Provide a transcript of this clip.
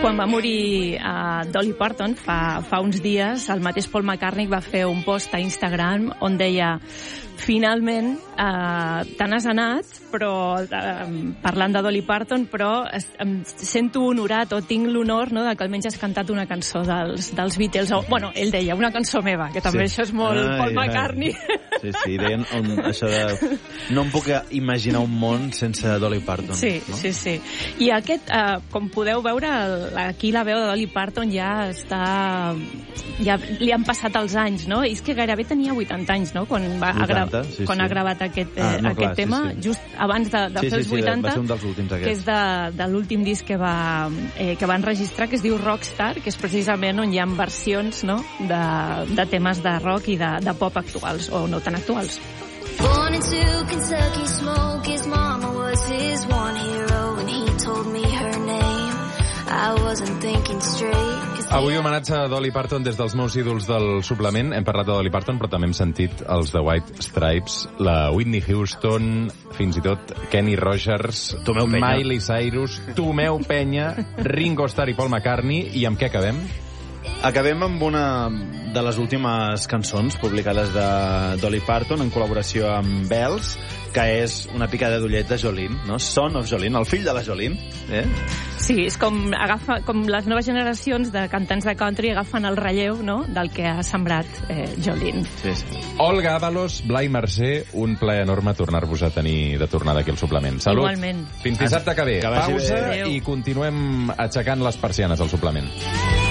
Quan va morir Dolly Parton, fa uns dies, el mateix Paul McCartney va fer un post a Instagram on deia: finalment, te n'has anat, però parlant de Dolly Parton, però em sento honorat o tinc l'honor, no, de que almenys has cantat una cançó dels Beatles. O, bueno, ell deia, una cançó meva, que també això és molt Paul McCartnney. Sí, deien això de... No em puc imaginar un món sense Dolly Parton. Sí, no? sí. I aquest, com podeu veure, aquí la veu de Dolly Parton ja està... Ja li han passat els anys, no? I és que gairebé tenia 80 anys, no?, quan ha gravat aquest tema, just abans de fer els 80, va ser un dels últims, que és de l'últim disc que va enregistrar, que es diu Rockstar, que és precisament on hi ha versions, no?, de temes de rock i de pop actuals, o no tan actuals. Born into Kentucky smoke, his mama was his one hero, and he told me her name. I wasn't thinking straight. Avui homenatge a Dolly Parton des dels meus ídols del suplement. Hem parlat de Dolly Parton, però també hem sentit els The White Stripes, la Whitney Houston, fins i tot Kenny Rogers, Miley Cyrus, Tomeu Penya, Ringo Starr i Paul McCartney. I amb què acabem? Acabem amb una de les últimes cançons publicades de Dolly Parton en col·laboració amb Bells, que és una picada d'ullet de Jolene, no? Son of Jolene, el fill de la Jolene. Sí, és com les noves generacions de cantants de country agafen el relleu, no?, del que ha sembrat Jolene. Sí. Olga Ábalos, Blai Mercè, un plaer enorme tornar-vos a tenir de tornada aquí al suplement. Salut. Igualment. Fins dissabte que ve. Que vagi Pausa bé. i continuem aixecant les persianes al suplement.